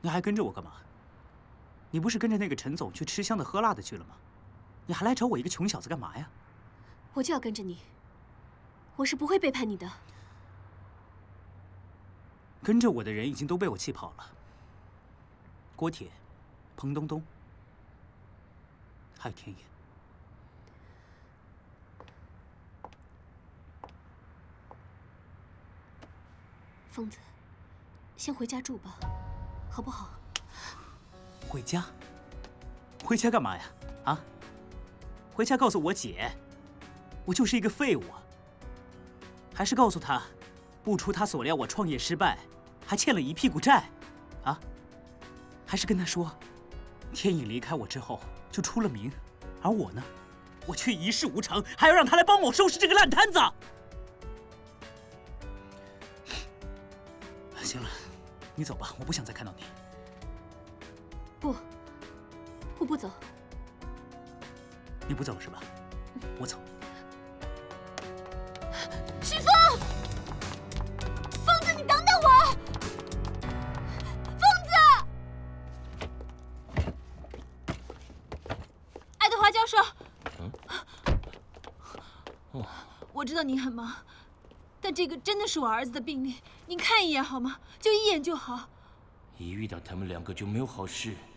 你还跟着我干嘛？你不是跟着那个陈总去吃香的喝辣的去了吗？你还来找我一个穷小子干嘛呀？ 我就要跟着你，我是不会背叛你的。 跟着我的人已经都被我气跑了。郭铁、彭东东，还有天野。 疯子，先回家住吧，好不好？ 回家？回家干嘛呀？啊？回家告诉我姐，我就是一个废物啊。还是告诉她，不出她所料，我创业失败，还欠了一屁股债，啊？还是跟她说，天野离开我之后就出了名，而我呢，我却一事无成，还要让她来帮我收拾这个烂摊子。行了，你走吧，我不想再看到你。 不，我不走。 你不走是吧？我走。 许峰，疯子，你等等我！疯子，爱德华教授。我知道您很忙，但这个真的是我儿子的病例，您看一眼好吗？就一眼就好。 一遇到他们两个就没有好事。